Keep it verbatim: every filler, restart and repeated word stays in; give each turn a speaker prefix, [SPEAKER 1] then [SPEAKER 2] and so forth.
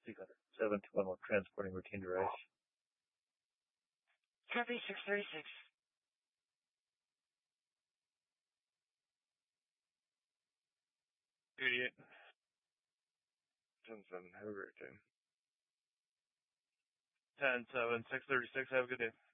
[SPEAKER 1] seven two one one, transporting routine device.
[SPEAKER 2] Copy six thirty-six.
[SPEAKER 3] eighty-eight. ten seven, have a great day.
[SPEAKER 4] ten seven, six thirty-six, have a good day.